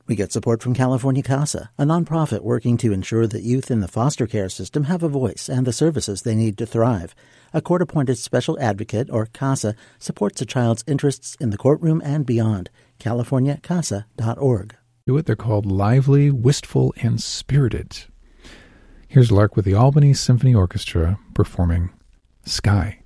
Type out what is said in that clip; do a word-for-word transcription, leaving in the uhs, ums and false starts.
We get support from California CASA, a nonprofit working to ensure that youth in the foster care system have a voice and the services they need to thrive. A court-appointed special advocate, or CASA, supports a child's interests in the courtroom and beyond. california casa dot org. Do it. They're called Lively, Wistful, and Spirited. Here's Lark with the Albany Symphony Orchestra performing Sky.